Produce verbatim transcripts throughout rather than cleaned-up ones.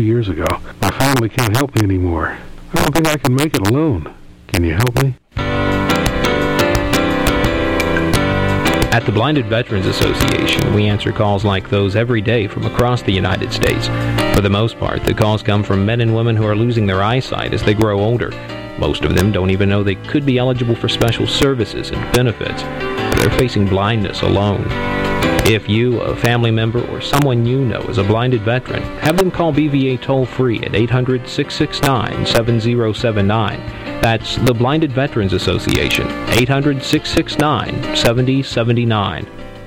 two years ago. My family can't help me anymore. I don't think I can make it alone. Can you help me? At the Blinded Veterans Association, we answer calls like those every day from across the United States. For the most part, the calls come from men and women who are losing their eyesight as they grow older. Most of them don't even know they could be eligible for special services and benefits. They're facing blindness alone. If you, a family member, or someone you know is a blinded veteran, have them call B V A toll-free at eight hundred, six six nine, seven zero seven nine. That's the Blinded Veterans Association, eight hundred, six six nine, seven zero seven nine.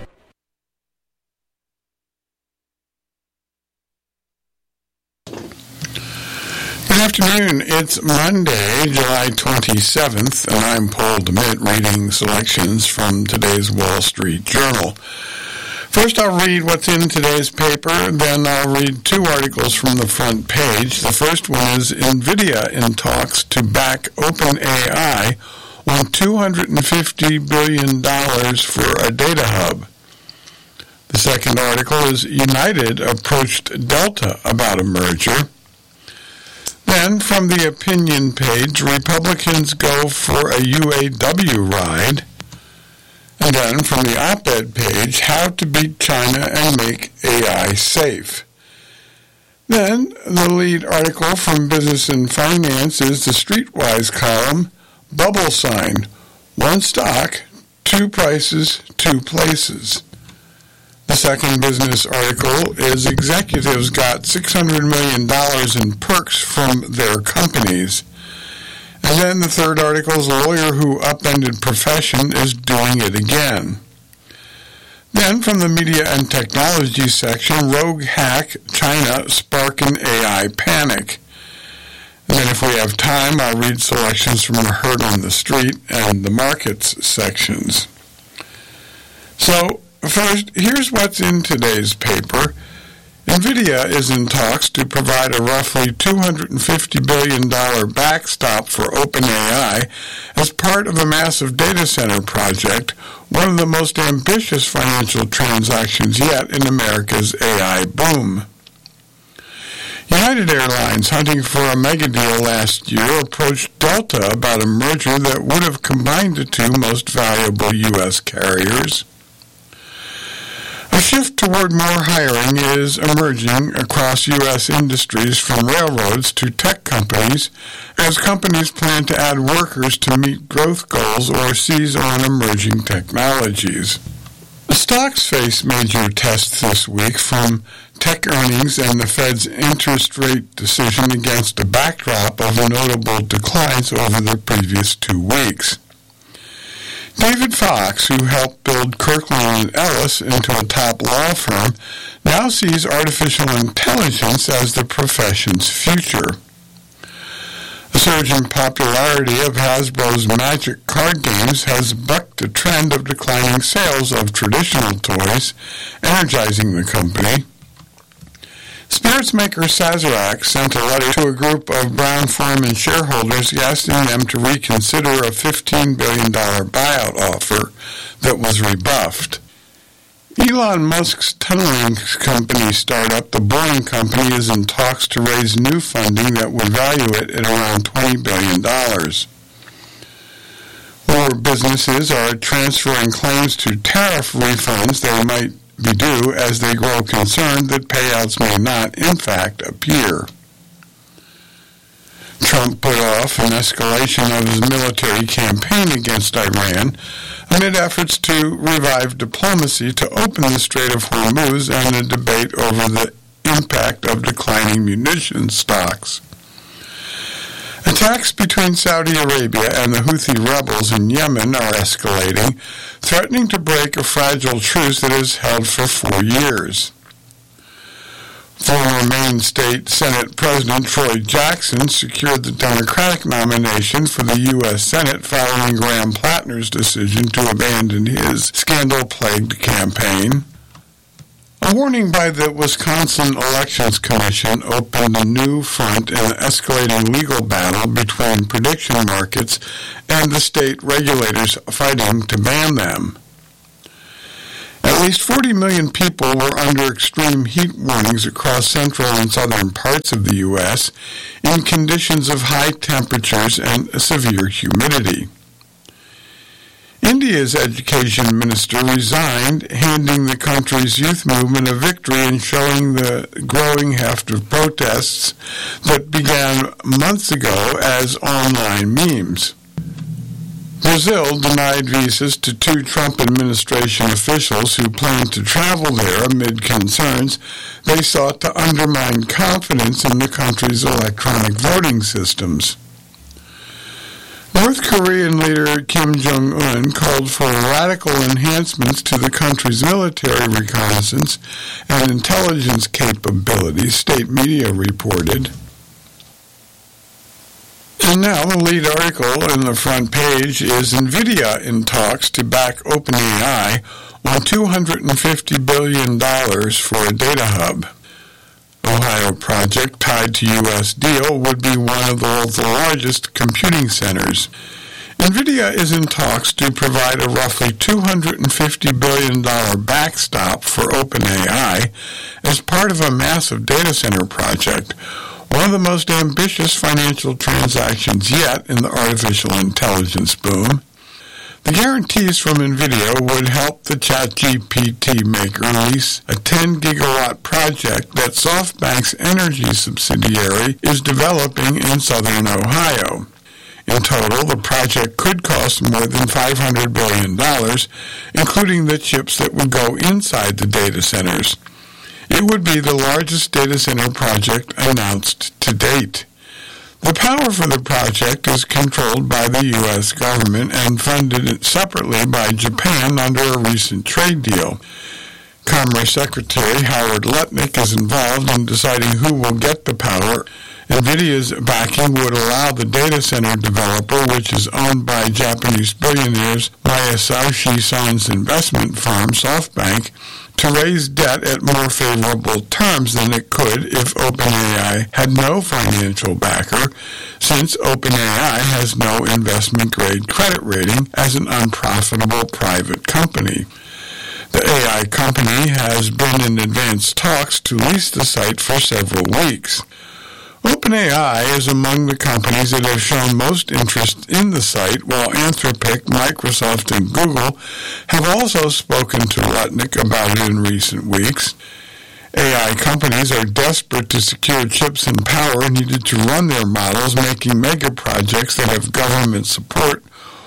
Good afternoon. It's Monday, July twenty-seventh, and I'm Paul DeMitt reading selections from today's Wall Street Journal. First, I'll read what's in today's paper, then I'll read two articles from the front page. The first one is NVIDIA in talks to back OpenAI on two hundred fifty billion dollars for a data hub. The second article is United approached Delta about a merger. Then, from the opinion page, Republicans go for a U A W ride. And then, from the op-ed page, how to beat China and make A I safe. Then, the lead article from Business and Finance is the Streetwise column, Bubble Sign, one stock, two prices, two places. The second business article is Executives got six hundred million dollars in perks from their companies. And then the third article is a lawyer who upended profession is doing it again. Then from the media and technology section, rogue hack, China sparking A I panic. And then if we have time, I'll read selections from the Herd on the Street and the markets sections. So, first, here's what's in today's paper. NVIDIA is in talks to provide a roughly two hundred fifty billion dollars backstop for OpenAI as part of a massive data center project, one of the most ambitious financial transactions yet in America's A I boom. United Airlines, hunting for a mega deal last year, approached Delta about a merger that would have combined the two most valuable U S carriers. A shift toward more hiring is emerging across U S industries from railroads to tech companies as companies plan to add workers to meet growth goals or seize on emerging technologies. The stocks face major tests this week from tech earnings and the Fed's interest rate decision against a backdrop of notable declines over the previous two weeks. David Fox, who helped build Kirkland and Ellis into a top law firm, now sees artificial intelligence as the profession's future. A surge in popularity of Hasbro's Magic card games has bucked a trend of declining sales of traditional toys, energizing the company. Spirits maker Sazerac sent a letter to a group of Brown-Forman shareholders asking them to reconsider a fifteen billion dollars buyout offer that was rebuffed. Elon Musk's tunneling company startup, the Boring Company, is in talks to raise new funding that would value it at around twenty billion dollars. More businesses are transferring claims to tariff refunds they might be due as they grow concerned that payouts may not, in fact, appear. Trump put off an escalation of his military campaign against Iran amid efforts to revive diplomacy to open the Strait of Hormuz and a debate over the impact of declining munitions stocks. Attacks between Saudi Arabia and the Houthi rebels in Yemen are escalating, threatening to break a fragile truce that has held for four years. Former Maine State Senate President Troy Jackson secured the Democratic nomination for the U S Senate following Graham Plattner's decision to abandon his scandal-plagued campaign. A warning by the Wisconsin Elections Commission opened a new front in the escalating legal battle between prediction markets and the state regulators fighting to ban them. At least forty million people were under extreme heat warnings across central and southern parts of the U S in conditions of high temperatures and severe humidity. India's education minister resigned, handing the country's youth movement a victory and showing the growing heft of protests that began months ago as online memes. Brazil denied visas to two Trump administration officials who planned to travel there amid concerns they sought to undermine confidence in the country's electronic voting systems. North Korean leader Kim Jong-un called for radical enhancements to the country's military reconnaissance and intelligence capabilities, state media reported. And now the lead article in the front page is NVIDIA in talks to back OpenAI on two hundred fifty billion dollars for a data hub. Ohio project tied to U S deal would be one of the world's largest computing centers. NVIDIA is in talks to provide a roughly two hundred fifty billion dollars backstop for OpenAI as part of a massive data center project, one of the most ambitious financial transactions yet in the artificial intelligence boom. The guarantees from NVIDIA would help the ChatGPT maker lease a ten gigawatt project that SoftBank's energy subsidiary is developing in southern Ohio. In total, the project could cost more than five hundred billion dollars, including the chips that would go inside the data centers. It would be the largest data center project announced to date. The power for the project is controlled by the U S government and funded separately by Japan under a recent trade deal. Commerce Secretary Howard Lutnick is involved in deciding who will get the power. NVIDIA's backing would allow the data center developer, which is owned by Japanese billionaires Masayoshi Son's investment firm, SoftBank, to raise debt at more favorable terms than it could if OpenAI had no financial backer, since OpenAI has no investment-grade credit rating as an unprofitable private company. The A I company has been in advanced talks to lease the site for several weeks. OpenAI is among the companies that have shown most interest in the site, while Anthropic, Microsoft, and Google have also spoken to Lutnick about it in recent weeks. A I companies are desperate to secure chips and power needed to run their models, making mega projects that have government support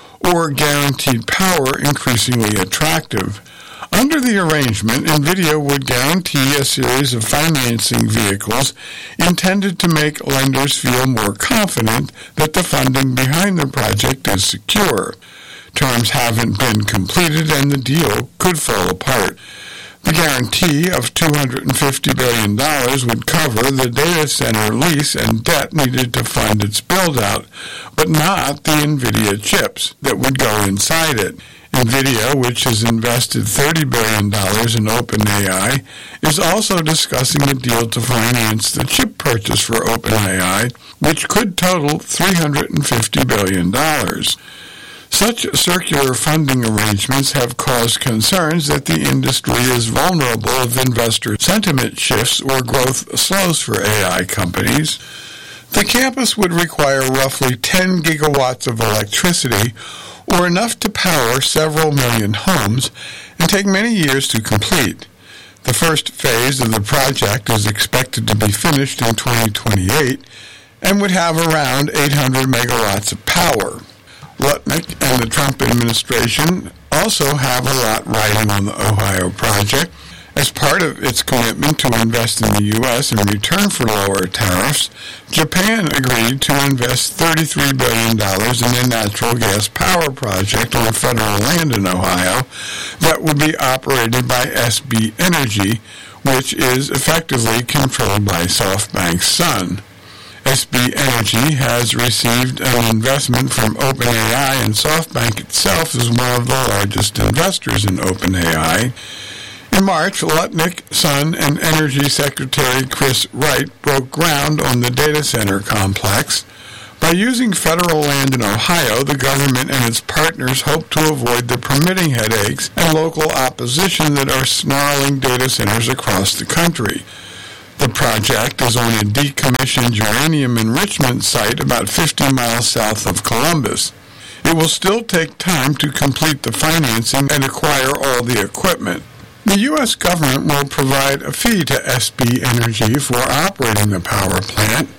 or guaranteed power increasingly attractive. Under the arrangement, NVIDIA would guarantee a series of financing vehicles intended to make lenders feel more confident that the funding behind the project is secure. Terms haven't been completed and the deal could fall apart. The guarantee of two hundred fifty billion dollars would cover the data center lease and debt needed to fund its build-out, but not the NVIDIA chips that would go inside it. NVIDIA, which has invested thirty billion dollars in OpenAI, is also discussing a deal to finance the chip purchase for OpenAI, which could total three hundred fifty billion dollars. Such circular funding arrangements have caused concerns that the industry is vulnerable if investor sentiment shifts or growth slows for A I companies. The campus would require roughly ten gigawatts of electricity, or enough to power several million homes, and take many years to complete. The first phase of the project is expected to be finished in twenty twenty-eight and would have around eight hundred megawatts of power. Lutnick and the Trump administration also have a lot riding on the Ohio project. As part of its commitment to invest in the U S in return for lower tariffs, Japan agreed to invest thirty-three billion dollars in a natural gas power project on federal land in Ohio that would be operated by S B Energy, which is effectively controlled by SoftBank's Sun. S B Energy has received an investment from OpenAI, and SoftBank itself is one of the largest investors in OpenAI. In March, Lutnick, Sun, and Energy Secretary Chris Wright broke ground on the data center complex. By using federal land in Ohio, the government and its partners hope to avoid the permitting headaches and local opposition that are snarling data centers across the country. The project is on a decommissioned uranium enrichment site about fifty miles south of Columbus. It will still take time to complete the financing and acquire all the equipment. The U S government will provide a fee to S B Energy for operating the power plant.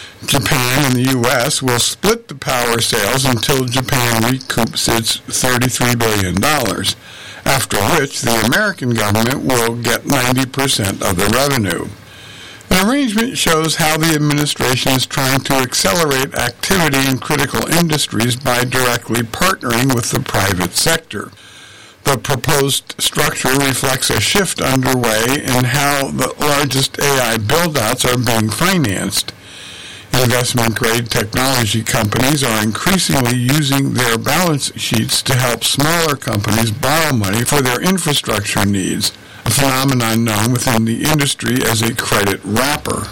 Japan and the U S will split the power sales until Japan recoups its thirty-three billion dollars, after which the American government will get ninety percent of the revenue. The arrangement shows how the administration is trying to accelerate activity in critical industries by directly partnering with the private sector. The proposed structure reflects a shift underway in how the largest A I build-outs are being financed. Investment-grade technology companies are increasingly using their balance sheets to help smaller companies borrow money for their infrastructure needs, a phenomenon known within the industry as a credit wrapper.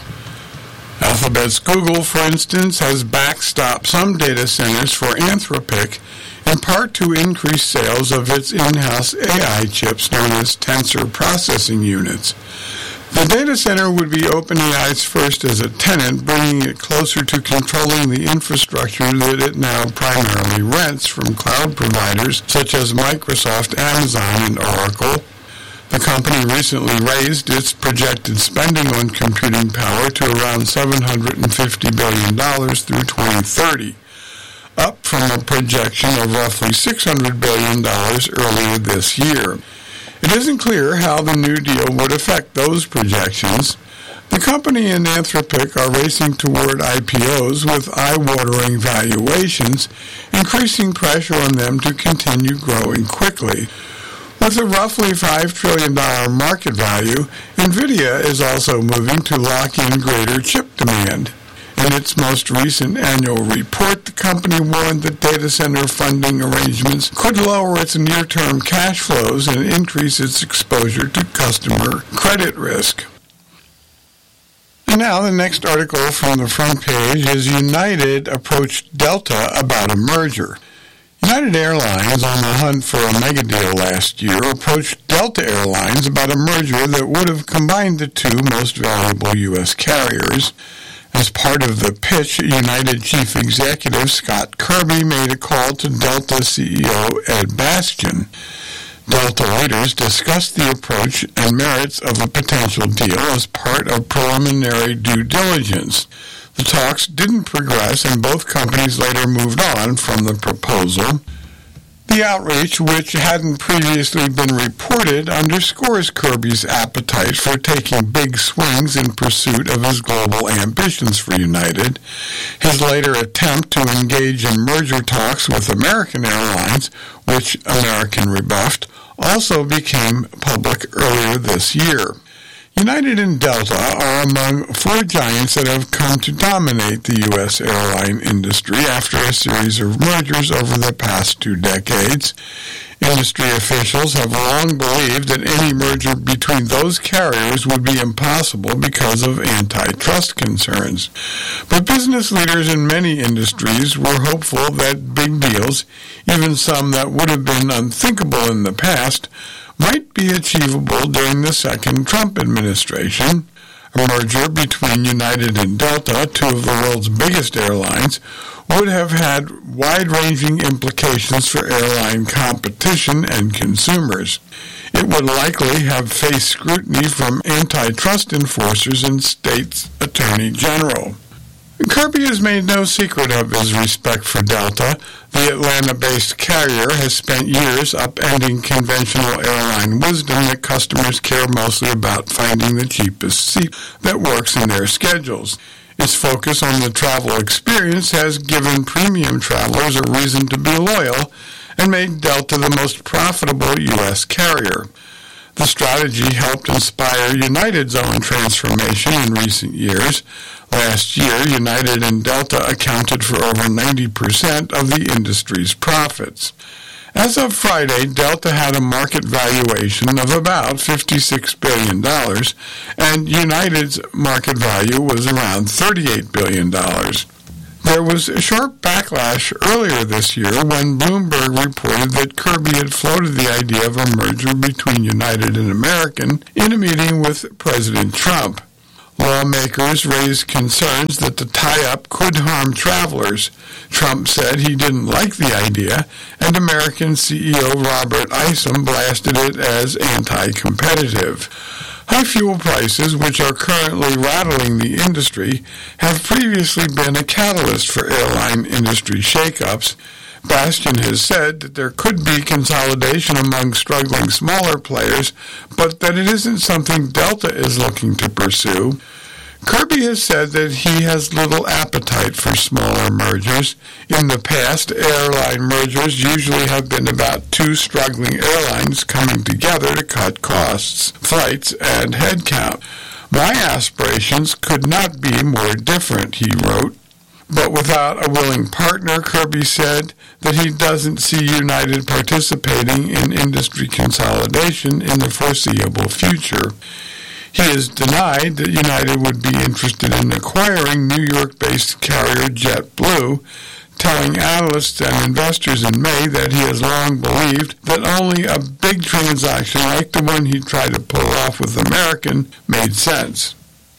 Alphabet's Google, for instance, has backstopped some data centers for Anthropic, in part to increase sales of its in-house A I chips known as tensor processing units. The data center would be OpenAI's first as a tenant, bringing it closer to controlling the infrastructure that it now primarily rents from cloud providers such as Microsoft, Amazon, and Oracle. The company recently raised its projected spending on computing power to around seven hundred fifty billion dollars through twenty thirty, up from a projection of roughly six hundred billion dollars earlier this year. It isn't clear how the new deal would affect those projections. The company and Anthropic are racing toward I P Os with eye-watering valuations, increasing pressure on them to continue growing quickly. With a roughly five trillion dollars market value, NVIDIA is also moving to lock in greater chip demand. In its most recent annual report, the company warned that data center funding arrangements could lower its near-term cash flows and increase its exposure to customer credit risk. And now the next article from the front page is United approached Delta about a merger. United Airlines, on the hunt for a mega deal last year, approached Delta Airlines about a merger that would have combined the two most valuable U S carriers. As part of the pitch, United Chief Executive Scott Kirby made a call to Delta C E O Ed Bastian. Delta leaders discussed the approach and merits of a potential deal as part of preliminary due diligence. The talks didn't progress, and both companies later moved on from the proposal. The outreach, which hadn't previously been reported, underscores Kirby's appetite for taking big swings in pursuit of his global ambitions for United. His later attempt to engage in merger talks with American Airlines, which American rebuffed, also became public earlier this year. United and Delta are among four giants that have come to dominate the U S airline industry after a series of mergers over the past two decades. Industry officials have long believed that any merger between those carriers would be impossible because of antitrust concerns. But business leaders in many industries were hopeful that big deals, even some that would have been unthinkable in the past, might be achievable during the second Trump administration. A merger between United and Delta, two of the world's biggest airlines, would have had wide-ranging implications for airline competition and consumers. It would likely have faced scrutiny from antitrust enforcers and states' attorney general. Kirby has made no secret of his respect for Delta. The Atlanta-based carrier has spent years upending conventional airline wisdom that customers care mostly about finding the cheapest seat that works in their schedules. Its focus on the travel experience has given premium travelers a reason to be loyal and made Delta the most profitable U S carrier. The strategy helped inspire United's own transformation in recent years. Last year, United and Delta accounted for over ninety percent of the industry's profits. As of Friday, Delta had a market valuation of about fifty-six billion dollars, and United's market value was around thirty-eight billion dollars. There was a sharp backlash earlier this year when Bloomberg reported that Kirby had floated the idea of a merger between United and American in a meeting with President Trump. Lawmakers raised concerns that the tie-up could harm travelers. Trump said he didn't like the idea, and American C E O Robert Isom blasted it as anti-competitive. High fuel prices, which are currently rattling the industry, have previously been a catalyst for airline industry shakeups. Bastian has said that there could be consolidation among struggling smaller players, but that it isn't something Delta is looking to pursue. Kirby has said that he has little appetite for smaller mergers. In the past, airline mergers usually have been about two struggling airlines coming together to cut costs, flights, and headcount. My aspirations could not be more different, he wrote. But without a willing partner, Kirby said that he doesn't see United participating in industry consolidation in the foreseeable future. He has denied that United would be interested in acquiring New York-based carrier JetBlue, telling analysts and investors in May that he has long believed that only a big transaction like the one he tried to pull off with American made sense.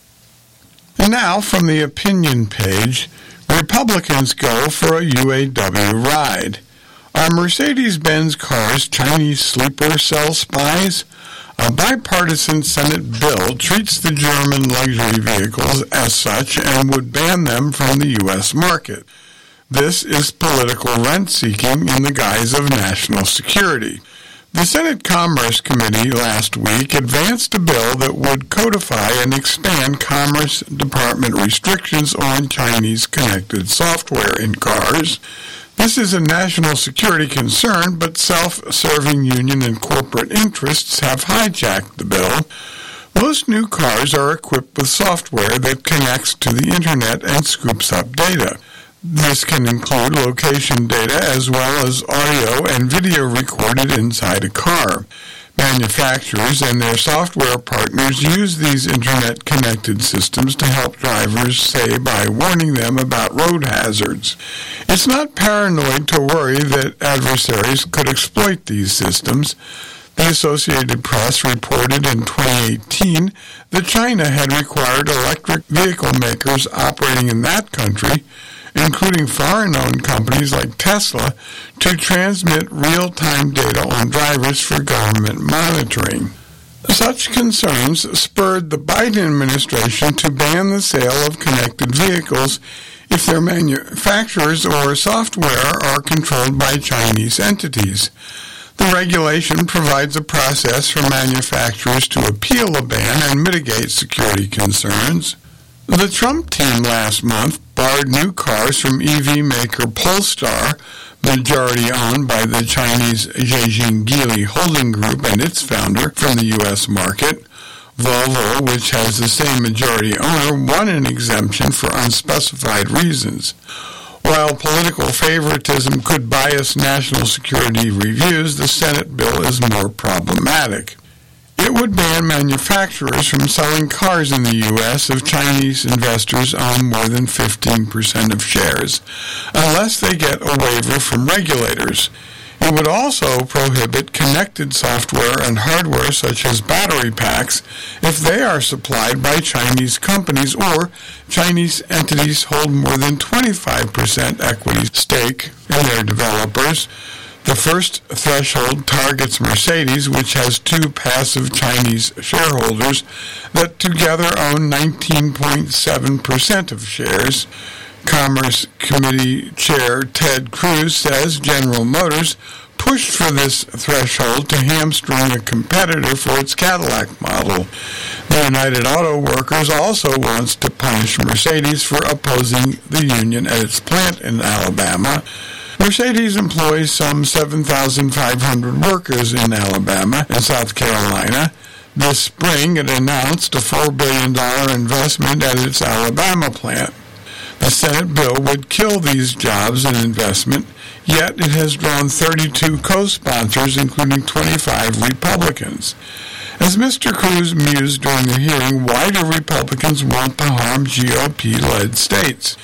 And now, from the opinion page, Republicans go for a U A W ride. Are Mercedes-Benz cars Chinese sleeper cell spies? A bipartisan Senate bill treats the German luxury vehicles as such and would ban them from the U S market. This is political rent-seeking in the guise of national security. The Senate Commerce Committee last week advanced a bill that would codify and expand Commerce Department restrictions on Chinese connected software in cars. This is a national security concern, but self-serving union and corporate interests have hijacked the bill. Most new cars are equipped with software that connects to the internet and scoops up data. This can include location data as well as audio and video recorded inside a car. Manufacturers and their software partners use these internet-connected systems to help drivers, say, by warning them about road hazards. It's not paranoid to worry that adversaries could exploit these systems. The Associated Press reported in twenty eighteen that China had required electric vehicle makers operating in that country, including foreign-owned companies like Tesla, to transmit real-time data on drivers for government monitoring. Such concerns spurred the Biden administration to ban the sale of connected vehicles if their manufacturers or software are controlled by Chinese entities. The regulation provides a process for manufacturers to appeal the ban and mitigate security concerns. The Trump team last month barred new cars from E V maker Polestar, majority owned by the Chinese Zhejiang Geely Holding Group and its founder, from the U S market. Volvo, which has the same majority owner, won an exemption for unspecified reasons. While political favoritism could bias national security reviews, the Senate bill is more problematic. It would ban manufacturers from selling cars in the U S if Chinese investors own more than fifteen percent of shares, unless they get a waiver from regulators. It would also prohibit connected software and hardware such as battery packs if they are supplied by Chinese companies or Chinese entities hold more than twenty-five percent equity stake in their developers. The first threshold targets Mercedes, which has two passive Chinese shareholders that together own nineteen point seven percent of shares. Commerce Committee Chair Ted Cruz says General Motors pushed for this threshold to hamstring a competitor for its Cadillac model. The United Auto Workers also wants to punish Mercedes for opposing the union at its plant in Alabama. Mercedes employs some seven thousand five hundred workers in Alabama and South Carolina. This spring, it announced a four billion dollars investment at its Alabama plant. The Senate bill would kill these jobs and investment, yet it has drawn thirty-two co-sponsors, including twenty-five Republicans. As Mister Cruz mused during the hearing, why do Republicans want to harm G O P-led states?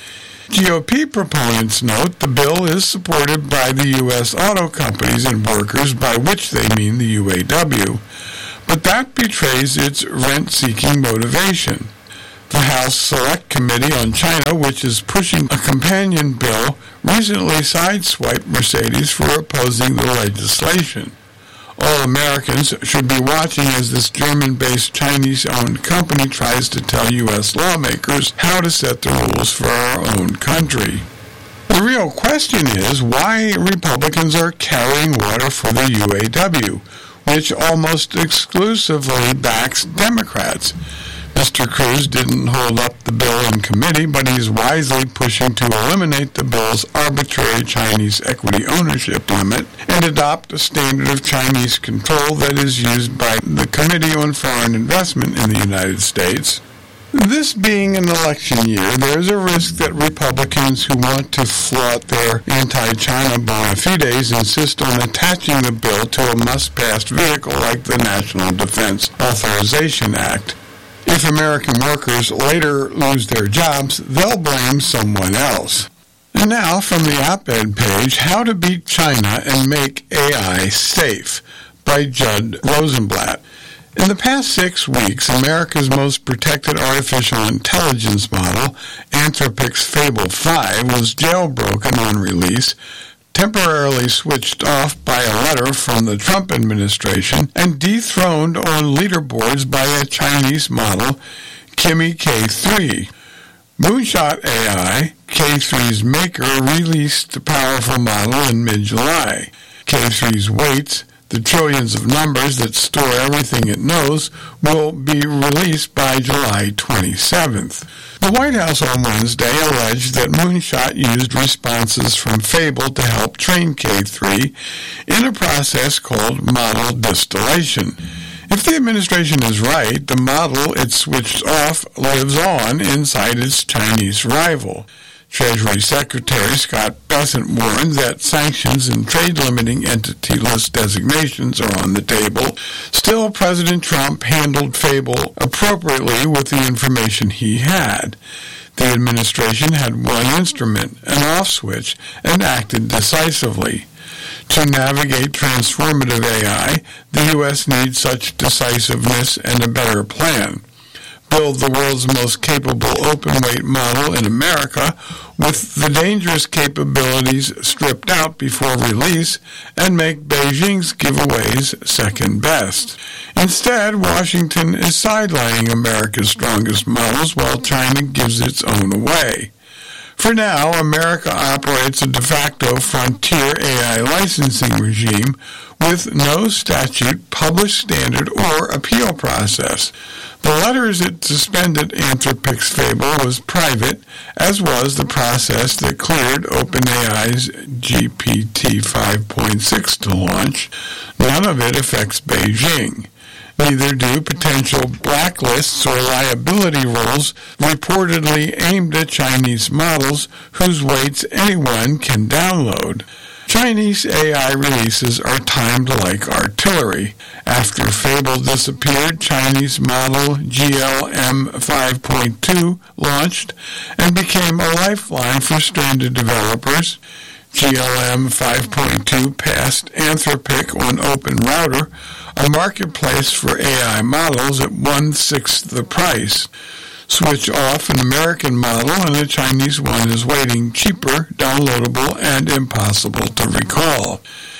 G O P proponents note the bill is supported by the U S auto companies and workers, by which they mean the U A W, but that betrays its rent-seeking motivation. The House Select Committee on China, which is pushing a companion bill, recently sideswiped Mercedes for opposing the legislation. All Americans should be watching as this German-based Chinese-owned company tries to tell U S lawmakers how to set the rules for our own country. The real question is why Republicans are carrying water for the U A W, which almost exclusively backs Democrats. Mister Cruz didn't hold up the bill in committee, but he's wisely pushing to eliminate the bill's arbitrary Chinese equity ownership limit and adopt a standard of Chinese control that is used by the Committee on Foreign Investment in the United States. This being an election year, there is a risk that Republicans who want to flaunt their anti-China bona fides insist on attaching the bill to a must-pass vehicle like the National Defense Authorization Act. If American workers later lose their jobs, they'll blame someone else. And now, from the op-ed page, How to Beat China and Make A I Safe by Judd Rosenblatt. In the past six weeks, America's most protected artificial intelligence model, Anthropic's Fable five, was jailbroken on release, temporarily switched off by a letter from the Trump administration, and dethroned on leaderboards by a Chinese model, Kimi K three. Moonshot A I, K three's maker, released the powerful model in mid-July. K three's weights, the trillions of numbers that store everything it knows, will be released by July twenty-seventh. The White House on Wednesday alleged that Moonshot used responses from Fable to help train K three in a process called model distillation. If the administration is right, the model it switched off lives on inside its Chinese rival. Treasury Secretary Scott Bessent warned that sanctions and trade-limiting entity list designations are on the table. Still, President Trump handled Fable appropriately with the information he had. The administration had one instrument, an off switch, and acted decisively. To navigate transformative A I, the U S needs such decisiveness and a better plan. Build the world's most capable open-weight model in America with the dangerous capabilities stripped out before release and make Beijing's giveaways second best. Instead, Washington is sidelining America's strongest models while China gives its own away. For now, America operates a de facto frontier A I licensing regime with no statute, published standard, or appeal process. The letters it suspended Anthropic's Fable was private, as was the process that cleared OpenAI's G P T five point six to launch. None of it affects Beijing. Neither do potential blacklists or liability rules reportedly aimed at Chinese models whose weights anyone can download. Chinese A I releases are timed like artillery. After Fable disappeared, Chinese model G L M five point two launched and became a lifeline for stranded developers. G L M five point two passed Anthropic on OpenRouter, a marketplace for A I models at one-sixth the price. Switch off an American model and a Chinese one is waiting, cheaper, downloadable, and impossible to recall.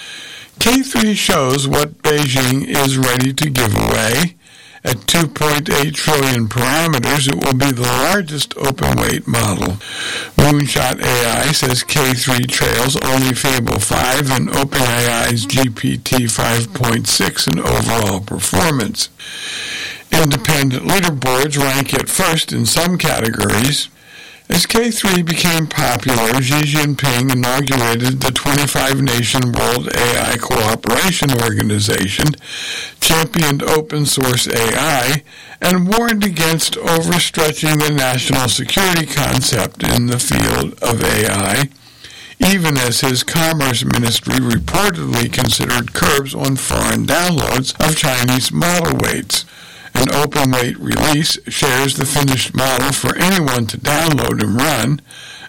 K three shows what Beijing is ready to give away. At two point eight trillion parameters, it will be the largest open-weight model. Moonshot A I says K three trails only Fable five and OpenAI's G P T five point six in overall performance. Independent leaderboards rank it first in some categories. As K three became popular, Xi Jinping inaugurated the twenty-five nation World A I Cooperation Organization, championed open-source A I, and warned against overstretching the national security concept in the field of A I, even as his Commerce Ministry reportedly considered curbs on foreign downloads of Chinese model weights. An open-weight release shares the finished model for anyone to download and run.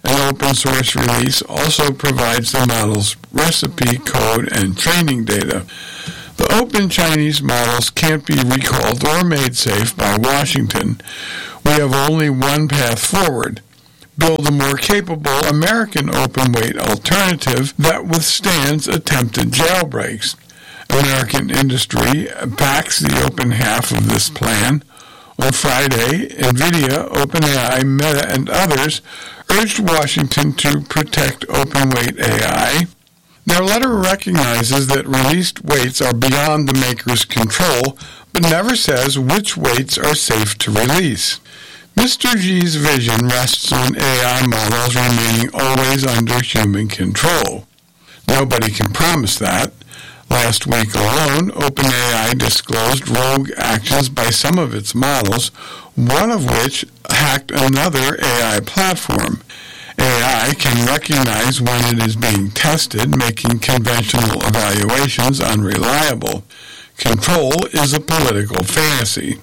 An open-source release also provides the model's recipe, code, and training data. The open Chinese models can't be recalled or made safe by Washington. We have only one path forward: build a more capable American open-weight alternative that withstands attempted jailbreaks. American industry backs the open half of this plan. On Friday, NVIDIA, OpenAI, Meta, and others urged Washington to protect open-weight A I. Their letter recognizes that released weights are beyond the maker's control, but never says which weights are safe to release. Mister Xi's vision rests on A I models remaining always under human control. Nobody can promise that. Last week alone, OpenAI disclosed rogue actions by some of its models, one of which hacked another A I platform. A I can recognize when it is being tested, making conventional evaluations unreliable. Control is a political fantasy.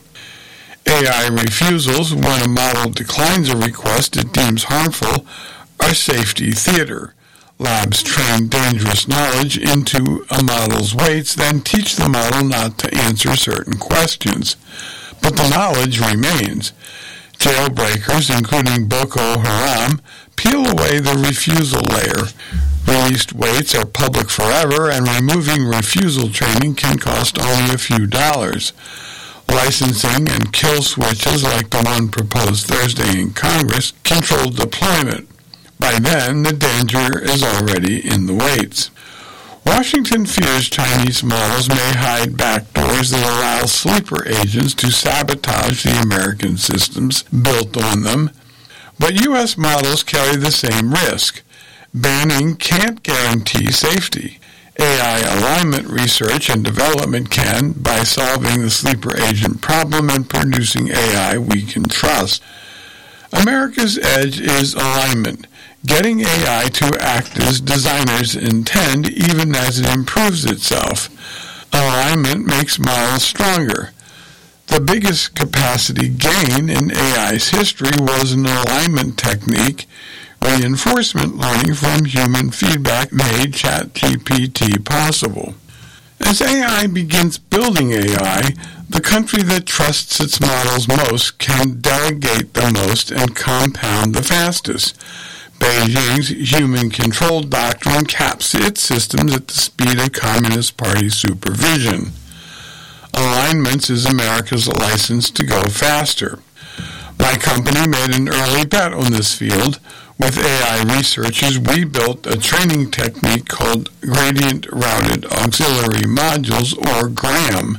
A I refusals when a model declines a request it deems harmful are safety theater. Labs train dangerous knowledge into a model's weights, then teach the model not to answer certain questions. But the knowledge remains. Jailbreakers, including Boko Haram, peel away the refusal layer. Released weights are public forever, and removing refusal training can cost only a few dollars. Licensing and kill switches like the one proposed Thursday in Congress control deployment. By then, the danger is already in the weights. Washington fears Chinese models may hide backdoors that allow sleeper agents to sabotage the American systems built on them. But U S models carry the same risk. Banning can't guarantee safety. A I alignment research and development can, by solving the sleeper agent problem and producing A I we can trust. America's edge is alignment, getting A I to act as designers intend even as it improves itself. Alignment makes models stronger. The biggest capacity gain in A I's history was an alignment technique. Reinforcement learning from human feedback made ChatGPT possible. As A I begins building A I, the country that trusts its models most can delegate the most and compound the fastest. Beijing's human-control doctrine caps its systems at the speed of Communist Party supervision. Alignments is America's license to go faster. My company made an early bet on this field. With A I researchers, we built a training technique called Gradient Routed Auxiliary Modules, or GRAM.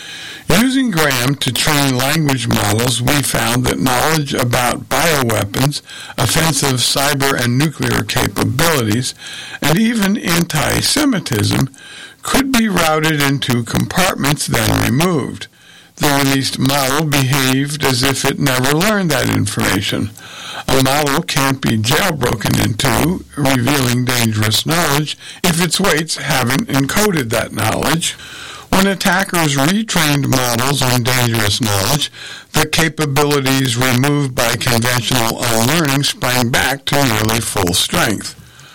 Using GRAM to train language models, we found that knowledge about bioweapons, offensive cyber and nuclear capabilities, and even anti-Semitism could be routed into compartments then removed. The released model behaved as if it never learned that information. A model can't be jailbroken into, revealing dangerous knowledge, if its weights haven't encoded that knowledge. When attackers retrained models on dangerous knowledge, the capabilities removed by conventional unlearning sprang back to nearly full strength.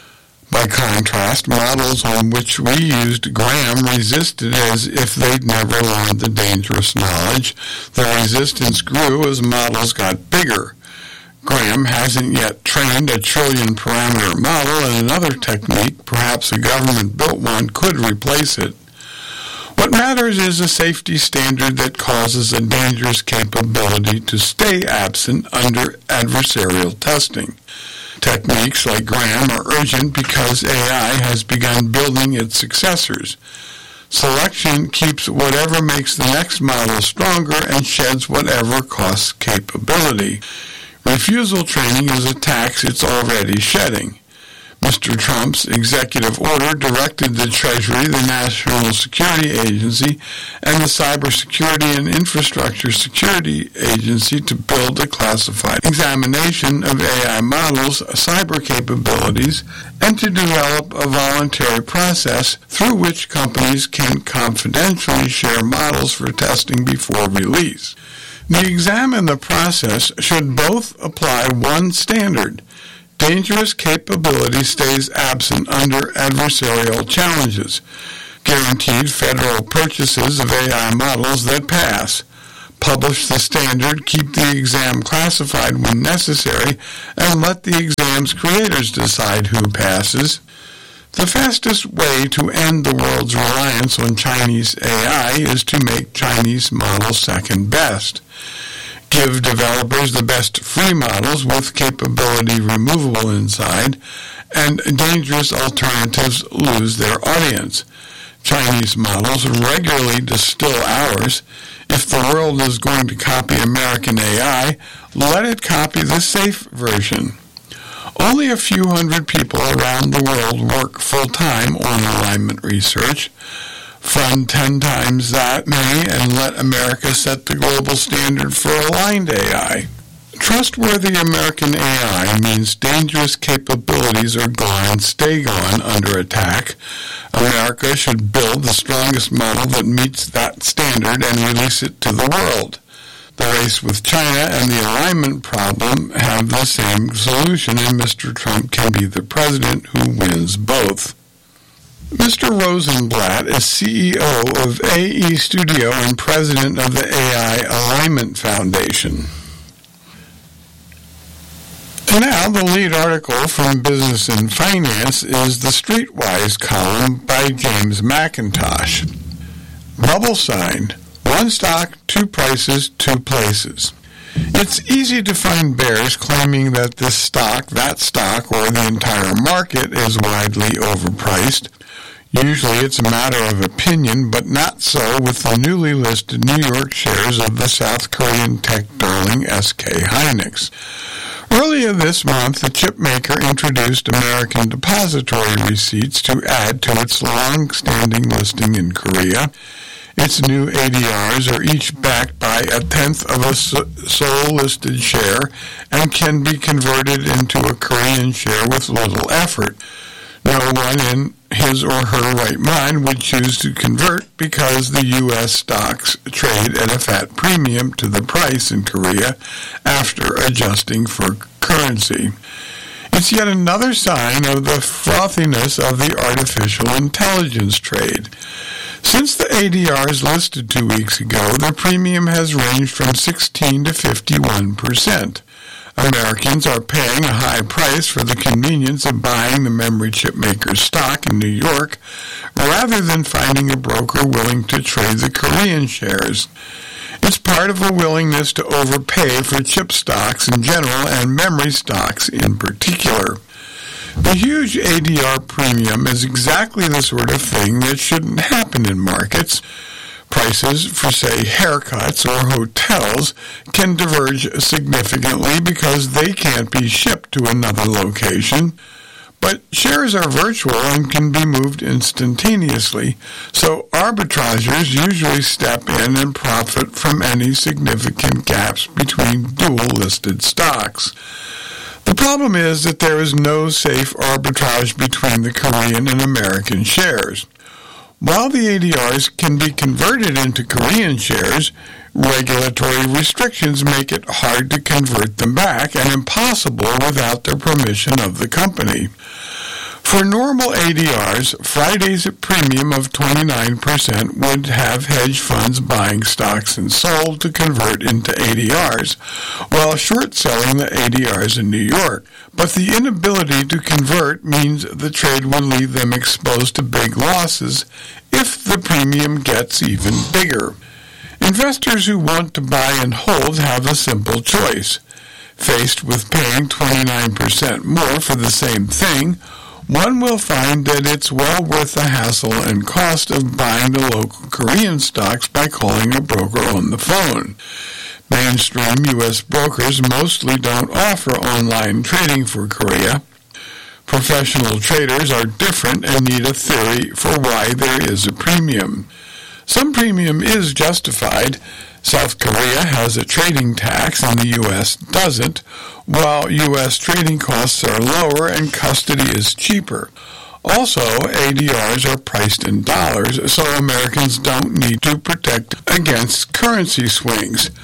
By contrast, models on which we used GRAM resisted as if they'd never learned the dangerous knowledge. The resistance grew as models got bigger. GRAM hasn't yet trained a trillion-parameter model, and another technique, perhaps a government-built one, could replace it. What matters is a safety standard that causes a dangerous capability to stay absent under adversarial testing. Techniques like GRAM are urgent because A I has begun building its successors. Selection keeps whatever makes the next model stronger and sheds whatever costs capability. Refusal training is a tax it's already shedding. Mister Trump's executive order directed the Treasury, the National Security Agency, and the Cybersecurity and Infrastructure Security Agency to build a classified examination of A I models' cyber capabilities and to develop a voluntary process through which companies can confidentially share models for testing before release. The exam and the process should both apply one standard: dangerous capability stays absent under adversarial challenges. Guaranteed federal purchases of A I models that pass. Publish the standard, keep the exam classified when necessary, and let the exam's creators decide who passes. The fastest way to end the world's reliance on Chinese A I is to make Chinese models second best. Give developers the best free models with capability removable inside, and dangerous alternatives lose their audience. Chinese models regularly distill ours. If the world is going to copy American A I, let it copy the safe version. Only a few hundred people around the world work full-time on alignment research. Fund ten times that many and let America set the global standard for aligned A I. Trustworthy American A I means dangerous capabilities are gone, stay gone under attack. America should build the strongest model that meets that standard and release it to the world. The race with China and the alignment problem have the same solution, and Mister Trump can be the president who wins both. Mister Rosenblatt is C E O of A E Studio and president of the A I Alignment Foundation. And now the lead article from Business and Finance is the Streetwise column by James McIntosh. Bubble sign. One stock, two prices, two places. It's easy to find bears claiming that this stock, that stock, or the entire market is widely overpriced. Usually it's a matter of opinion, but not so with the newly listed New York shares of the South Korean tech darling S K Hynix. Earlier this month, the chip maker introduced American depository receipts to add to its long-standing listing in Korea. Its new A D Rs are each backed by a tenth of a sole-listed share and can be converted into a Korean share with little effort. No one in his or her right mind would choose to convert because the U S stocks trade at a fat premium to the price in Korea after adjusting for currency. It's yet another sign of the frothiness of the artificial intelligence trade. Since the A D Rs listed two weeks ago, the premium has ranged from sixteen to fifty-one percent. Americans are paying a high price for the convenience of buying the memory chip maker's stock in New York, rather than finding a broker willing to trade the Korean shares. It's part of a willingness to overpay for chip stocks in general and memory stocks in particular. The huge A D R premium is exactly the sort of thing that shouldn't happen in markets. Prices for, say, haircuts or hotels can diverge significantly because they can't be shipped to another location. But shares are virtual and can be moved instantaneously, so arbitrageurs usually step in and profit from any significant gaps between dual-listed stocks. The problem is that there is no safe arbitrage between the Korean and American shares. While the A D Rs can be converted into Korean shares, regulatory restrictions make it hard to convert them back and impossible without the permission of the company. For normal A D Rs, Friday's premium of twenty-nine percent would have hedge funds buying stocks and sold to convert into A D Rs, while short-selling the A D Rs in New York. But the inability to convert means the trade will leave them exposed to big losses if the premium gets even bigger. Investors who want to buy and hold have a simple choice. Faced with paying twenty-nine percent more for the same thing, one will find that it's well worth the hassle and cost of buying the local Korean stocks by calling a broker on the phone. Mainstream U S brokers mostly don't offer online trading for Korea. Professional traders are different and need a theory for why there is a premium. Some premium is justified. South Korea has a trading tax and the U S doesn't, while U S trading costs are lower and custody is cheaper. Also, A D Rs are priced in dollars, so Americans don't need to protect against currency swings.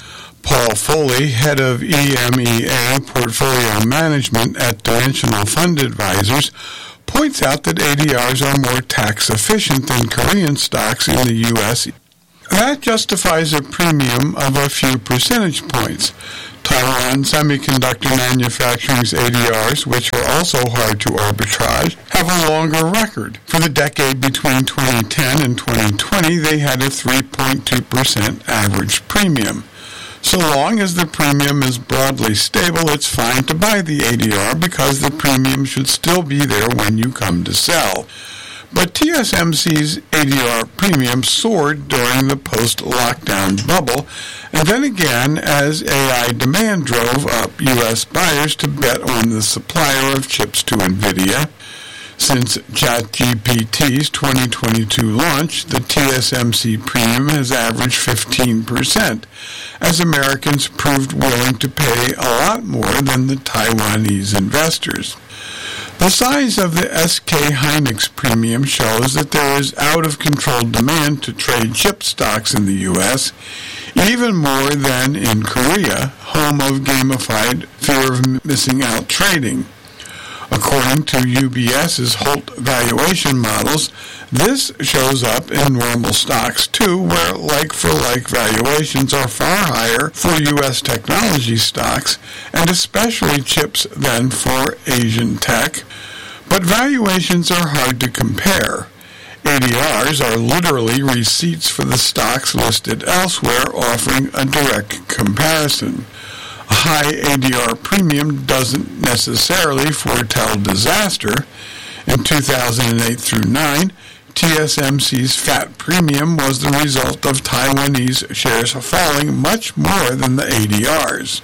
Paul Foley, head of E M E A Portfolio Management at Dimensional Fund Advisors, points out that A D Rs are more tax efficient than Korean stocks in the U S. That justifies a premium of a few percentage points. Taiwan Semiconductor Manufacturing's A D Rs, which are also hard to arbitrage, have a longer record. For the decade between twenty ten and twenty twenty, they had a three point two percent average premium. So long as the premium is broadly stable, it's fine to buy the A D R because the premium should still be there when you come to sell. But T S M C's A D R premium soared during the post-lockdown bubble, and then again as A I demand drove up U S buyers to bet on the supplier of chips to NVIDIA. Since ChatGPT's twenty twenty-two launch, the T S M C premium has averaged fifteen percent, as Americans proved willing to pay a lot more than the Taiwanese investors. The size of the S K Hynix premium shows that there is out-of-control demand to trade chip stocks in the U S, even more than in Korea, home of gamified fear of missing out trading. According to U B S's Holt valuation models, this shows up in normal stocks too, where like-for-like valuations are far higher for U S technology stocks, and especially chips than for Asian tech. But valuations are hard to compare. A D Rs are literally receipts for the stocks listed elsewhere, offering a direct comparison. A high A D R premium doesn't necessarily foretell disaster. In two thousand eight through nine, T S M C's fat premium was the result of Taiwanese shares falling much more than the A D Rs.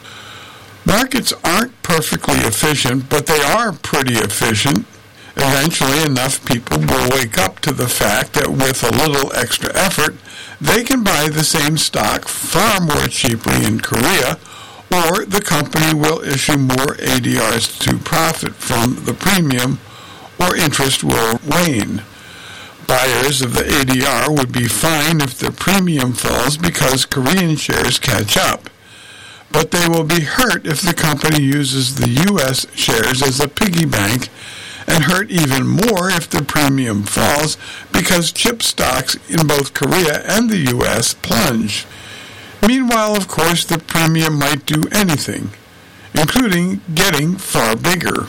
Markets aren't perfectly efficient, but they are pretty efficient. Eventually, enough people will wake up to the fact that with a little extra effort, they can buy the same stock far more cheaply in Korea, or the company will issue more A D Rs to profit from the premium, or interest will wane. Buyers of the A D R would be fine if the premium falls because Korean shares catch up. But they will be hurt if the company uses the U S shares as a piggy bank, and hurt even more if the premium falls because chip stocks in both Korea and the U S plunge. Meanwhile, of course, the premium might do anything, including getting far bigger.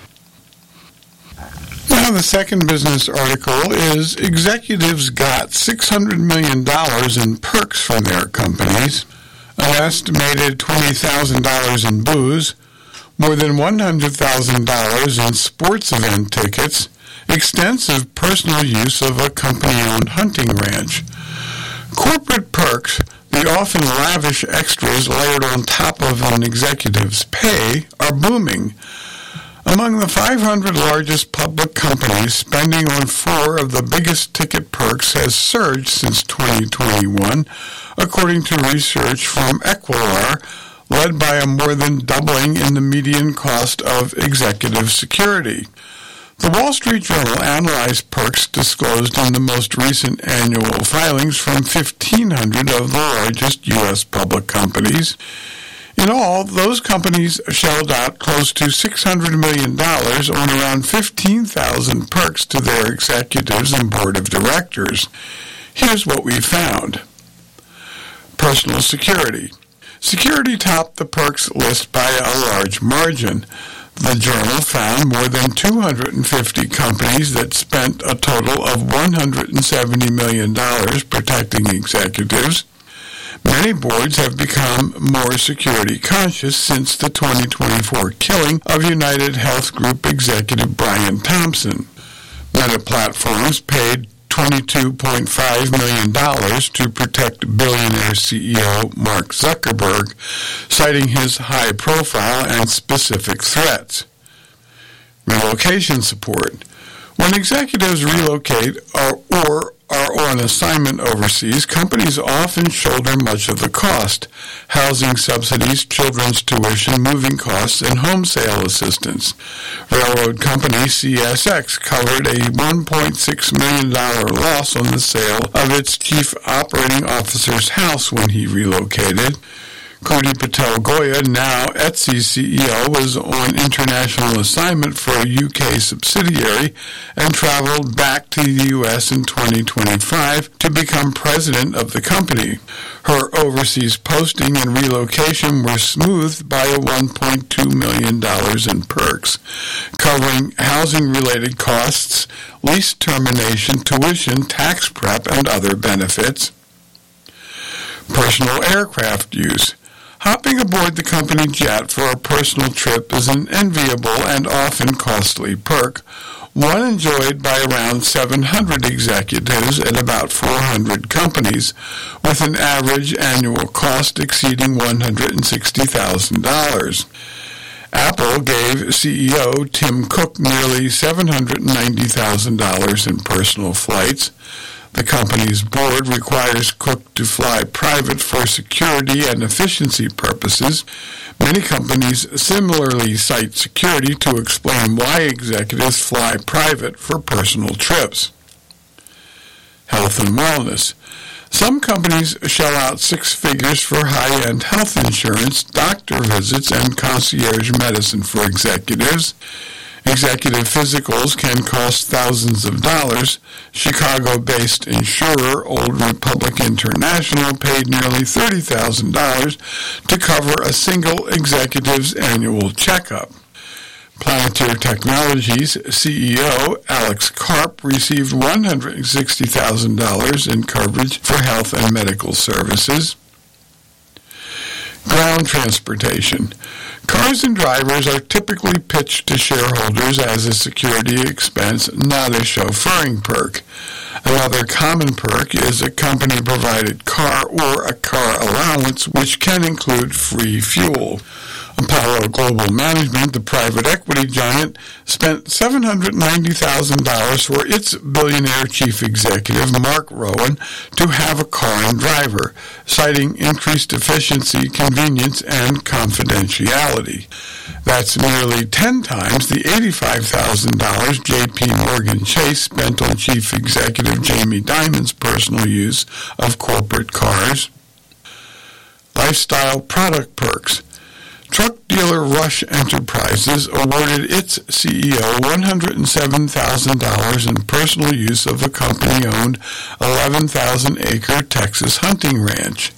Now, the second business article is executives got six hundred million dollars in perks from their companies, an estimated twenty thousand dollars in booze, more than one hundred thousand dollars in sports event tickets, extensive personal use of a company-owned hunting ranch. Corporate perks, the often lavish extras layered on top of an executive's pay, are booming. Among the five hundred largest public companies, spending on four of the biggest ticket perks has surged since twenty twenty-one, according to research from Equilar, led by a more than doubling in the median cost of executive security. The Wall Street Journal analyzed perks disclosed in the most recent annual filings from fifteen hundred of the largest U S public companies. In all, those companies shelled out close to six hundred million dollars on around fifteen thousand perks to their executives and board of directors. Here's what we found. Personal security. Security topped the perks list by a large margin. The journal found more than two hundred fifty companies that spent a total of one hundred seventy million dollars protecting executives. Many boards have become more security conscious since the twenty twenty-four killing of United Health Group executive Brian Thompson. Meta Platforms paid twenty-two point five million dollars to protect billionaire C E O Mark Zuckerberg, citing his high profile and specific threats. Relocation support. When executives relocate or, or are on assignment overseas, companies often shoulder much of the cost: housing subsidies, children's tuition, moving costs, and home sale assistance. Railroad company C S X covered a one point six million dollars loss on the sale of its chief operating officer's house when he relocated. Koti Patel Goya, now Etsy C E O, was on international assignment for a U K subsidiary and traveled back to the U S in twenty twenty-five to become president of the company. Her overseas posting and relocation were smoothed by a one point two million dollars in perks, covering housing-related costs, lease termination, tuition, tax prep, and other benefits. Personal aircraft use. Hopping aboard the company jet for a personal trip is an enviable and often costly perk, one enjoyed by around seven hundred executives at about four hundred companies, with an average annual cost exceeding one hundred sixty thousand dollars. Apple gave C E O Tim Cook nearly seven hundred ninety thousand dollars in personal flights. The company's board requires Cook to fly private for security and efficiency purposes. Many companies similarly cite security to explain why executives fly private for personal trips. Health and wellness. Some companies shell out six figures for high-end health insurance, doctor visits, and concierge medicine for executives. Executive physicals can cost thousands of dollars. Chicago-based insurer Old Republic International paid nearly thirty thousand dollars to cover a single executive's annual checkup. Planeteer Technologies C E O Alex Karp received one hundred sixty thousand dollars in coverage for health and medical services. Ground transportation. Cars and drivers are typically pitched to shareholders as a security expense, not a chauffeuring perk. Another common perk is a company-provided car or a car allowance, which can include free fuel. Apollo Global Management, the private equity giant, spent seven hundred ninety thousand dollars for its billionaire chief executive, Mark Rowan, to have a car and driver, citing increased efficiency, convenience, and confidentiality. That's nearly ten times the eighty-five thousand dollars J P Morgan Chase spent on chief executive Jamie Dimon's personal use of corporate cars. Lifestyle product perks. Truck dealer Rush Enterprises awarded its C E O one hundred seven thousand dollars in personal use of a company-owned eleven thousand acre Texas hunting ranch.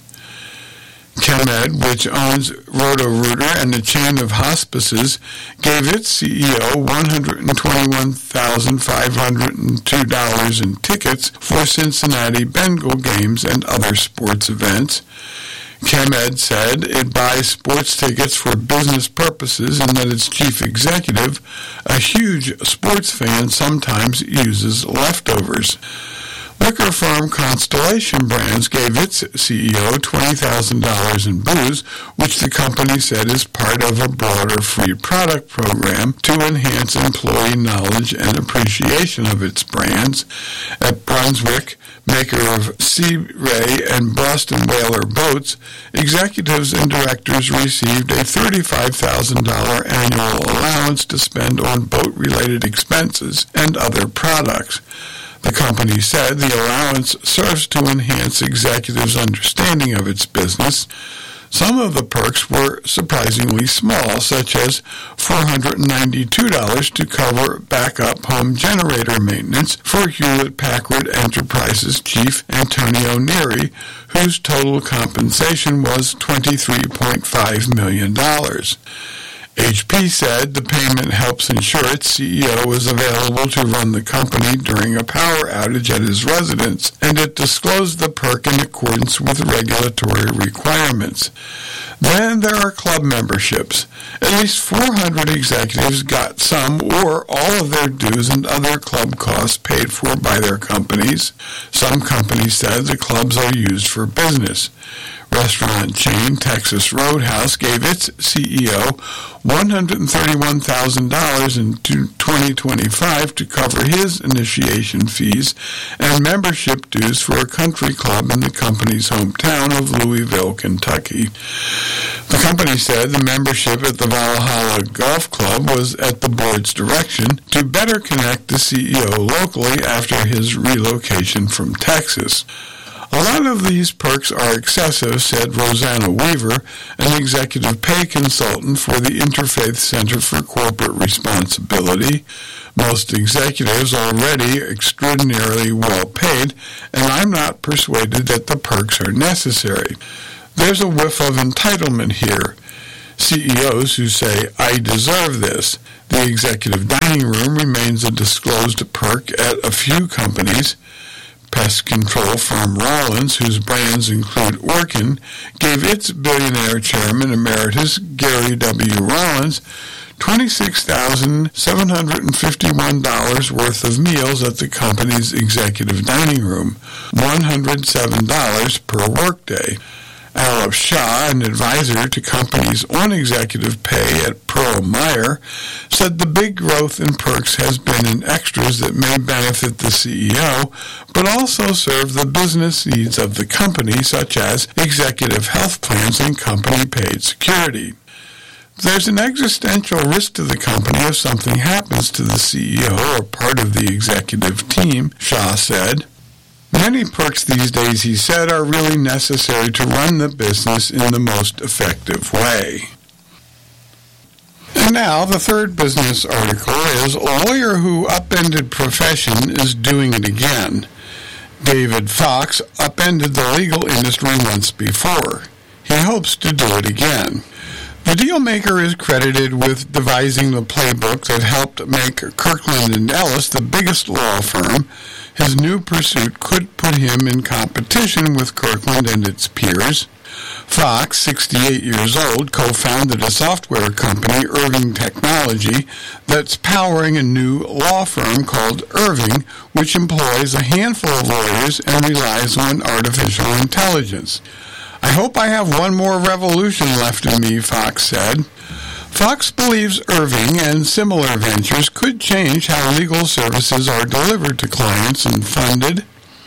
Chemed, which owns Roto-Rooter and a chain of hospices, gave its C E O one hundred twenty-one thousand five hundred two dollars in tickets for Cincinnati Bengal games and other sports events. Chemed said it buys sports tickets for business purposes and that its chief executive, a huge sports fan, sometimes uses leftovers. Liquor firm Constellation Brands gave its C E O twenty thousand dollars in booze, which the company said is part of a broader free product program to enhance employee knowledge and appreciation of its brands. At Brunswick, maker of Sea Ray and Boston Whaler boats, executives and directors received a thirty-five thousand dollars annual allowance to spend on boat-related expenses and other products. The company said the allowance serves to enhance executives' understanding of its business. Some of the perks were surprisingly small, such as four hundred ninety-two dollars to cover backup home generator maintenance for Hewlett-Packard Enterprises chief Antonio Neri, whose total compensation was twenty-three point five million dollars. H P said the payment helps ensure its C E O is available to run the company during a power outage at his residence, and it disclosed the perk in accordance with regulatory requirements. Then there are club memberships. At least four hundred executives got some or all of their dues and other club costs paid for by their companies. Some companies said the clubs are used for business. Restaurant chain Texas Roadhouse gave its C E O one hundred thirty-one thousand dollars in twenty twenty-five to cover his initiation fees and membership dues for a country club in the company's hometown of Louisville, Kentucky. The company said the membership at the Valhalla Golf Club was at the board's direction to better connect the C E O locally after his relocation from Texas. A lot of these perks are excessive, said Rosanna Weaver, an executive pay consultant for the Interfaith Center for Corporate Responsibility. Most executives are already extraordinarily well paid, and I'm not persuaded that the perks are necessary. There's a whiff of entitlement here. C E Os who say, I deserve this. The executive dining room remains a disclosed perk at a few companies. Pest control firm Rollins, whose brands include Orkin, gave its billionaire chairman emeritus, Gary W. Rollins, twenty-six thousand seven hundred fifty-one dollars worth of meals at the company's executive dining room, one hundred seven dollars per workday. Alap Shah, an advisor to companies on executive pay at Pearl Meyer, said the big growth in perks has been in extras that may benefit the C E O, but also serve the business needs of the company, such as executive health plans and company-paid security. There's an existential risk to the company if something happens to the C E O or part of the executive team, Shah said. Many perks these days, he said, are really necessary to run the business in the most effective way. And now, the third business article is a lawyer who upended profession is doing it again. David Fox upended the legal industry once before. He hopes to do it again. The dealmaker is credited with devising the playbook that helped make Kirkland and Ellis the biggest law firm. His new pursuit could put him in competition with Kirkland and its peers. Fox, sixty-eight years old, co-founded a software company, Irving Technology, that's powering a new law firm called Irving, which employs a handful of lawyers and relies on artificial intelligence. I hope I have one more revolution left in me, Fox said. Fox believes Irving and similar ventures could change how legal services are delivered to clients and funded.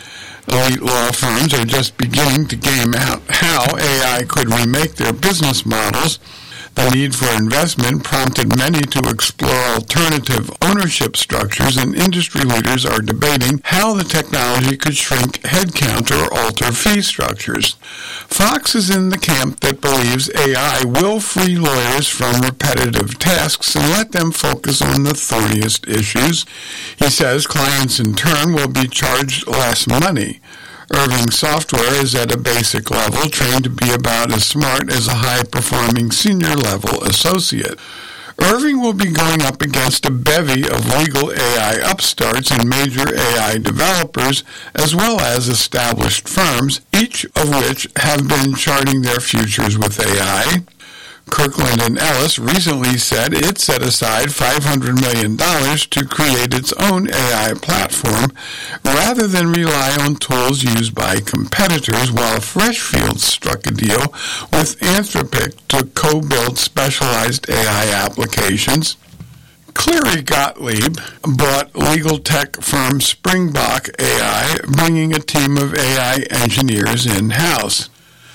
Elite law firms are just beginning to game out how A I could remake their business models. The need for investment prompted many to explore alternative ownership structures, and industry leaders are debating how the technology could shrink headcount or alter fee structures. Fox is in the camp that believes A I will free lawyers from repetitive tasks and let them focus on the thorniest issues. He says clients in turn will be charged less money. Irving software is at a basic level, trained to be about as smart as a high-performing senior-level associate. Irving will be going up against a bevy of legal A I upstarts and major A I developers, as well as established firms, each of which have been charting their futures with A I. Kirkland and Ellis recently said it set aside five hundred million dollars to create its own A I platform rather than rely on tools used by competitors, while Freshfields struck a deal with Anthropic to co-build specialized A I applications. Cleary Gottlieb bought legal tech firm Springbok A I, bringing a team of A I engineers in-house.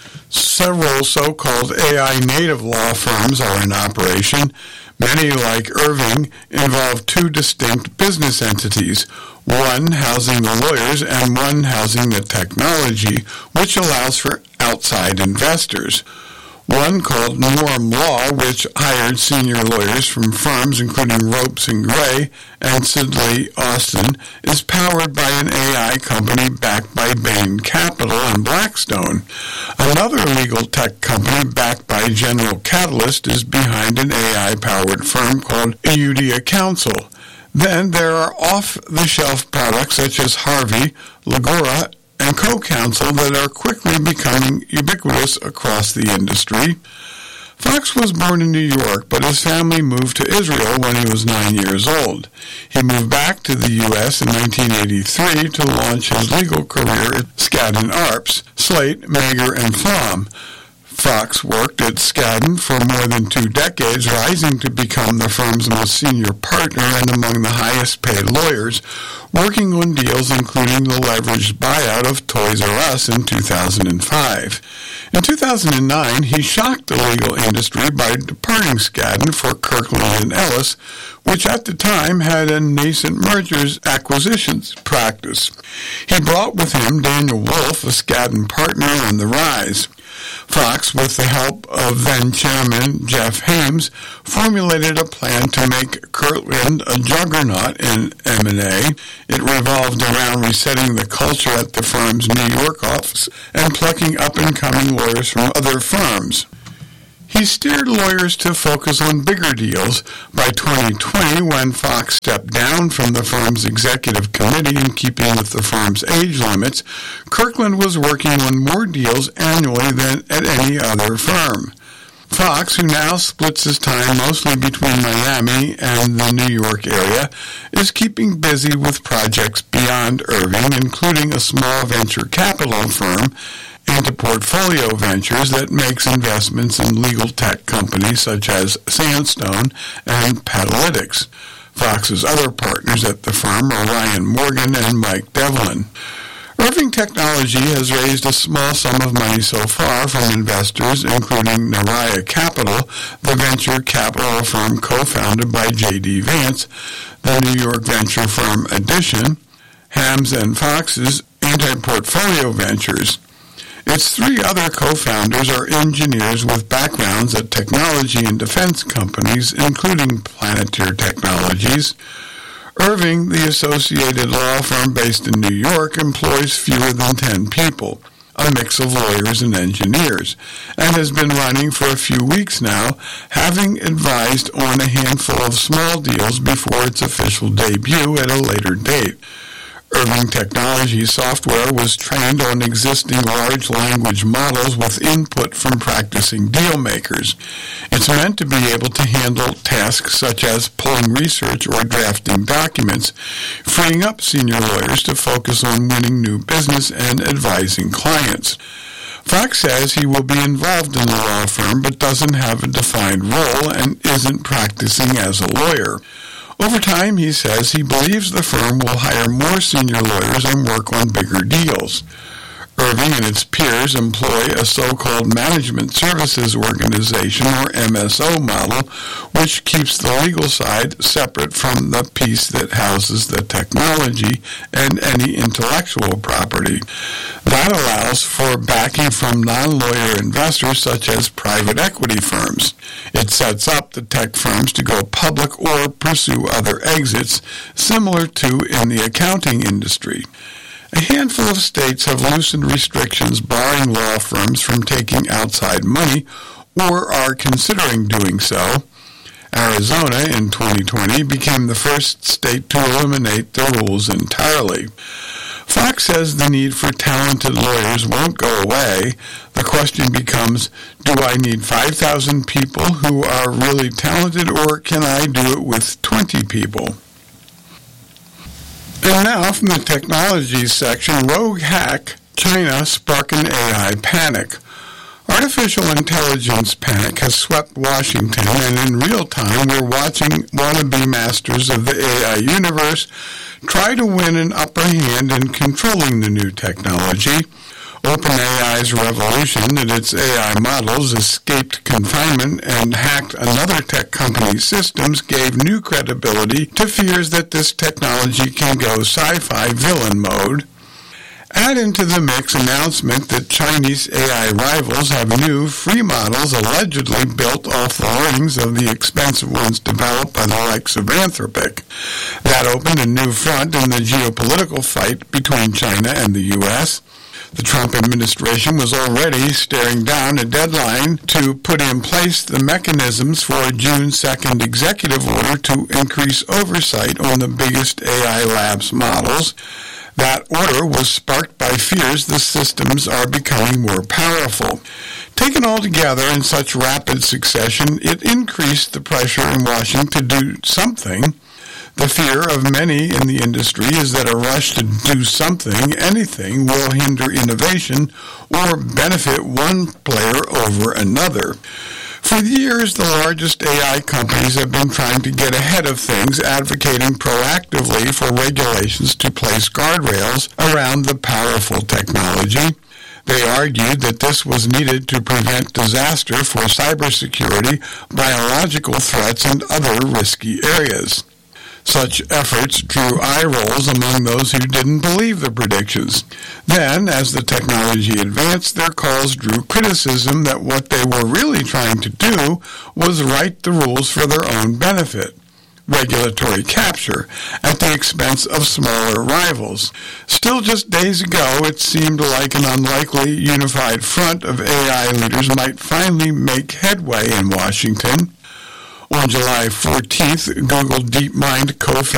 Several so-called A I native law firms are in operation. Many, like Irving, involve two distinct business entities, one housing the lawyers and one housing the technology, which allows for outside investors. One called Norm Law, which hired senior lawyers from firms including Ropes and Gray and Sidley Austin, is powered by an A I company backed by Bain Capital and Blackstone. Another legal tech company backed by General Catalyst is behind an A I-powered firm called Eudia Counsel. Then there are off-the-shelf products such as Harvey, Legora, and Co-Counsel that are quickly becoming ubiquitous across the industry. Fox was born in New York, but his family moved to Israel when he was nine years old. He moved back to the U S in nineteen eighty-three to launch his legal career at Skadden Arps, Slate, Mager, and Flom. Fox worked at Skadden for more than two decades, rising to become the firm's most senior partner and among the highest-paid lawyers, working on deals including the leveraged buyout of Toys R Us in two thousand five. In two thousand nine, he shocked the legal industry by departing Skadden for Kirkland and Ellis, which at the time had a nascent mergers acquisitions practice. He brought with him Daniel Wolf, a Skadden partner on the rise. Fox, with the help of then-chairman Jeff Hames, formulated a plan to make Kirkland a juggernaut in M and A. It revolved around resetting the culture at the firm's New York office and plucking up-and-coming lawyers from other firms. He steered lawyers to focus on bigger deals. By twenty twenty, when Fox stepped down from the firm's executive committee in keeping with the firm's age limits, Kirkland was working on more deals annually than at any other firm. Fox, who now splits his time mostly between Miami and the New York area, is keeping busy with projects beyond Irving, including a small venture capital firm into Portfolio Ventures that makes investments in legal tech companies such as Sandstone and Patalytics. Fox's other partners at the firm are Ryan Morgan and Mike Devlin. Irving Technology has raised a small sum of money so far from investors, including Naraya Capital, the venture capital firm co-founded by J D Vance, the New York venture firm Addition, Hames and Fox's Anti-Portfolio Ventures. Its three other co-founders are engineers with backgrounds at technology and defense companies, including Planeteer Technologies. Irving, the associated law firm based in New York, employs fewer than ten people, a mix of lawyers and engineers, and has been running for a few weeks now, having advised on a handful of small deals before its official debut at a later date. Irving Technology software was trained on existing large language models with input from practicing deal makers. It's meant to be able to handle tasks such as pulling research or drafting documents, freeing up senior lawyers to focus on winning new business and advising clients. Fox says he will be involved in the law firm but doesn't have a defined role and isn't practicing as a lawyer. Over time, he says he believes the firm will hire more senior lawyers and work on bigger deals. Irving and its peers employ a so-called Management Services Organization, or M S O model, which keeps the legal side separate from the piece that houses the technology and any intellectual property. That allows for backing from non-lawyer investors such as private equity firms. It sets up the tech firms to go public or pursue other exits, similar to in the accounting industry. A handful of states have loosened restrictions barring law firms from taking outside money or are considering doing so. Arizona in twenty twenty became the first state to eliminate the rules entirely. Fox says the need for talented lawyers won't go away. The question becomes, do I need five thousand people who are really talented, or can I do it with twenty people? And now, from the technology section, rogue hack, China spark an A I panic. Artificial intelligence panic has swept Washington, and in real time we're watching wannabe masters of the A I universe try to win an upper hand in controlling the new technology. OpenAI's revolution that its A I models escaped confinement and hacked another tech company's systems gave new credibility to fears that this technology can go sci-fi villain mode. Add into the mix announcement that Chinese A I rivals have new free models allegedly built off the learnings of the expensive ones developed by the likes of Anthropic. That opened a new front in the geopolitical fight between China and the U S The Trump administration was already staring down a deadline to put in place the mechanisms for a June second executive order to increase oversight on the biggest A I labs models. That order was sparked by fears the systems are becoming more powerful. Taken all together in such rapid succession, it increased the pressure in Washington to do something. The fear of many in the industry is that a rush to do something, anything, will hinder innovation or benefit one player over another. For years, the largest A I companies have been trying to get ahead of things, advocating proactively for regulations to place guardrails around the powerful technology. They argued that this was needed to prevent disaster for cybersecurity, biological threats, and other risky areas. Such efforts drew eye rolls among those who didn't believe the predictions. Then, as the technology advanced, their calls drew criticism that what they were really trying to do was write the rules for their own benefit. Regulatory capture at the expense of smaller rivals. Still, just days ago, it seemed like an unlikely unified front of A I leaders might finally make headway in Washington. On July fourteenth, Google DeepMind co-founder